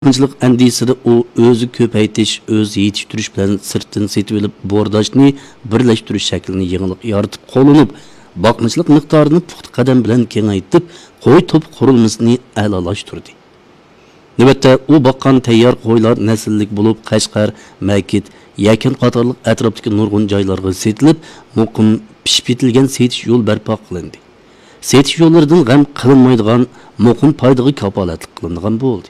Qanchalik andisida u o'zi ko'paytirish, o'z yetishtirish bilan sirtdan setib olib bordashni birlashtirish shaklini yangilik yaratib qo'llanib, boqmachilik miqdorini puxta qadam bilan kengaytirib, qo'y to'p qurilmasini a'lolashtirdi. Navbatda u boqqan tayyor qo'ylar nasllik bo'lib, Qashqar, Makit, Yakan qatorliq atrofdagi nurg'un joylarga setilib, muqim pishib yetilgan setish yo'l barpo qilindi. Setish yo'llaridan g'am qilinmaydigan muqim foydaga kafolatlik qilingan bo'ldi.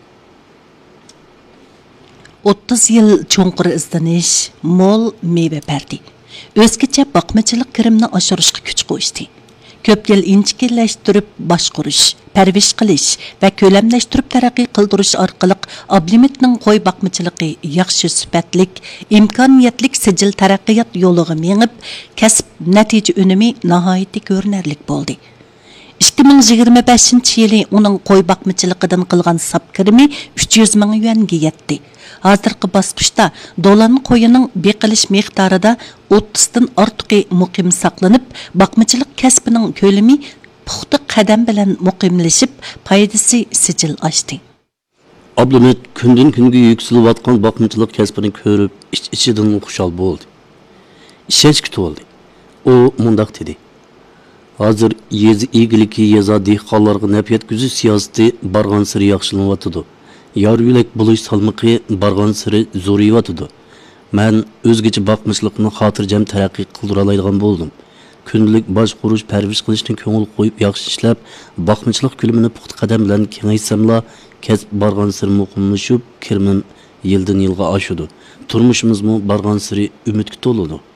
30 yil cho'nqir izdanish, mo'l meva berdi. O'zgacha boqmachilik kirimni oshirishga kuch qo'shdi. Ko'p yil inchikillashtirib boshqarish, parvish qilish va ko'lamlashtirib taraqqiy qildirish orqali Ablimitning qo'y boqmachiligi yaxshi sifatlik, imkoniyatlik sijil taraqqiyot yo'liga mengib, kasb natija unumi nihoyatda ko'rinarli bo'ldi. 2025-yili uning qo'y boqmachiligidan qilgan sap kirimi 300 ming yuanga yetdi. Hozirgi bosqichda dolan qo'yining beqilish miqdorida 30 dan ortiq muqim saqlanib, boqmachilik kasbining ko'lami puxta qadam bilan muqimlashib, foydasi sijil ochdi. Ablimit kundan kunga yukselayotgan boqmachilik kasbini ko'rib, ichidan xushal bo'ldi. Ishonchga to'ldi. U mundaq dedi: "Hozir yezi egiliki yeza dehqonlarga naf yetkazish siyosati bargan siri yaxshilanyotdi. Yar yülek buluş salmıqı bargan siri zo'riyotidu. Men o'zgacha boqmishlikni xotirjam taraqqiy qildiralaydigan bo'ldim. Kundalik bosh qurish, parvish qilishni ko'ngil qo'yib yaxshi ishlab, boqmishlik kulimini puxta qadam bilan kengaytsamla, kasb bargan siri muqimlashib, kirimim yildan yilga oshadi. Turmushimizmi bargan siri umidga to'ladi."